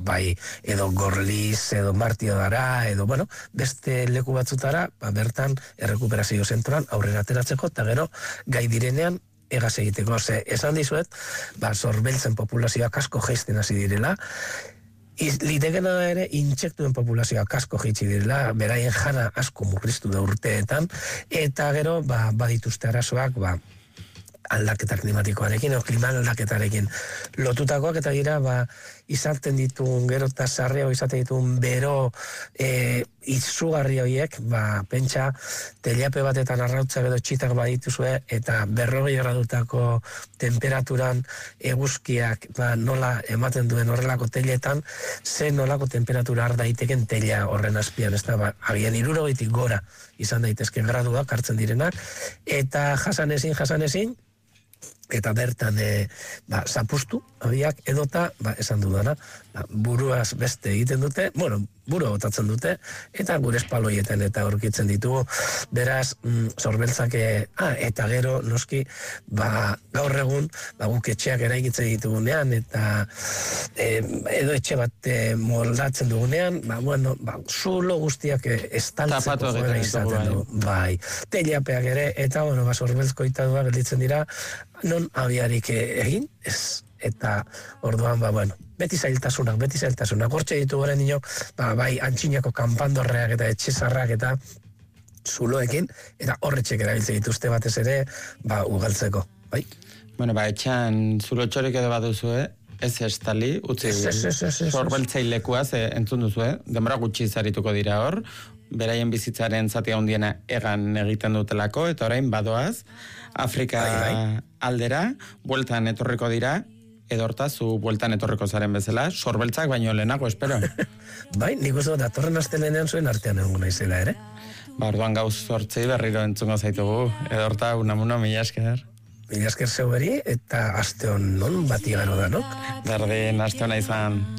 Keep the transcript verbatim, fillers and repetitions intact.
bai, edo Gorliz, edo Martiodara, edo, bueno, beste leku batzutara, ba, bertan errekuperazio zentroan aurrera ateratzeko, eta gero, gai direnean, egaz egiteko. Ze, esan dizuet, ba, sorbeltzen populazioak asko jaisten hasi direla, litekena da ere, intsektuen populazioak asko jaitsi direla, beraien jana asko murriztu da urteetan, eta gero, ba, badituzte arazoak, ba, aldaketa klimatikoarekin, o klima aldaketarekin lotutakoak, eta dira, ba, izaten ditun, gero eta sarreo izaten ditun bero e, izugarri horiek, ba, pentsa, teliape batetan arrautza edo txitak badituzue, eta berrogei gradutako temperaturan eguzkiak, ba, nola ematen duen horrelako teletan, ze nolako temperatura har daiteken telia horren azpian, ez da, ba, agian hirurogeitik gora izan daitezke graduak hartzen direnak, eta jasan ezin, jasan ezin, eta bertan e, ba, zapustu, abiak, edota, ba, esan dudana, ba, buruaz beste egiten dute, bueno, buru botatzen dute, eta gure espaloietan eta aurkitzen ditugu, beraz, mm, sorbeltzake, ah, eta gero, noski, ba, gaur egun, ba, guk etxeak eraikitzen ditugunean, eta e, edo etxe bat e, moldatzen dugunean, ba, bueno, ba, zulo guztiak estaltzeko joera izaten du, bai, teliapeak ere, eta, bueno, ba, sorbeltzko itaduak gelditzen dira, non abiarik egin, ez, eta orduan, ba, bueno, beti zailtasunak, beti zailtasunak, hortxe ditu goren inok, ba, bai, antxinako kanpandorreak eta etxezarrak eta zuloekin, eta horretxek erabiltzen dituzte batez ere, ba, ugaltzeko, bai? Bueno, ba, etxean zulo txorik edo baduzu, eh? Ez estali, utzi sorbeltzailekuaz entzun duzu, eh? Denbora gutxi zarituko dira hor, beraien bizitzaren zati handiena egan egiten dutelako, eta orain badoaz, Afrika bai, bai. aldera, bueltan etorriko dira, edo hortaz, zu bueltan etorriko zaren bezala, sorbeltzak baino lehenago, espero. Bai, nik uste dut, datorren astelenean zuen artean egon naizela ere. Ba, orduan gauz sortzei berriro entzungo zaitugu, edo horta, unamuno, mila esker. Mila esker zeuberi, eta aste hon non bati garo danok. Berdin, aste hona izan.